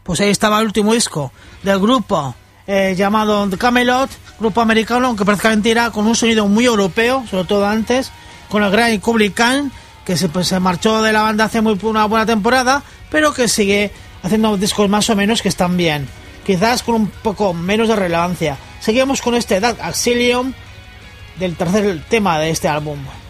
Pues ahí estaba el último disco del grupo llamado The Camelot, grupo americano, aunque parezca mentira, con un sonido muy europeo, sobre todo antes, con el gran Kublai Khan, que se marchó de la banda hace una buena temporada, pero que sigue haciendo discos más o menos que están bien, quizás con un poco menos de relevancia. Seguimos con este Dark Axilium del tercer tema de este álbum.